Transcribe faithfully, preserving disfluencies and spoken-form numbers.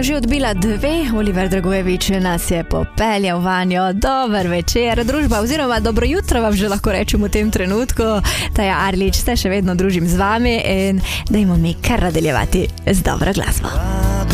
ura že odbila dve, Oliver Dragojevič nas je popeljal vanjo. Dober večer, družba, oziroma dobro jutro vam že lahko rečem v tem trenutku. Taja Arlič se še vedno družim z vami in dajmo mi kar nadaljevati z dobro glasbo.